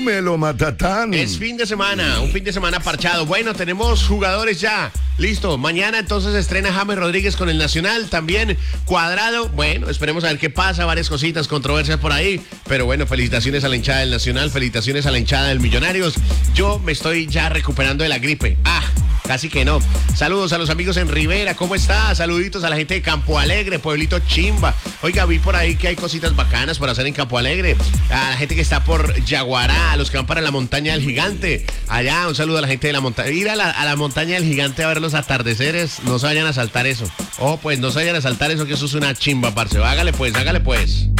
Dímelo, Matatán. Es fin de semana, un fin de semana parchado. Bueno, tenemos jugadores ya. Listo, mañana entonces estrena James Rodríguez con el Nacional, también Cuadrado. Bueno, esperemos a ver qué pasa, varias cositas, controversias por ahí. Pero bueno, felicitaciones a la hinchada del Nacional, felicitaciones a la hinchada del Millonarios. Yo me estoy ya recuperando de la gripe. Casi que no. Saludos a los amigos en Rivera, ¿cómo está? Saluditos a la gente de Campo Alegre, pueblito Chimba. Oiga, vi por ahí que hay cositas bacanas por hacer en Campo Alegre. A la gente que está por Yaguará, a los que van para la montaña del Gigante. Allá, un saludo a la gente de la montaña. Ir a la montaña del Gigante a ver los atardeceres, no se vayan a saltar eso. Pues no se vayan a saltar eso, que eso es una chimba, parce. Hágale pues, hágale pues.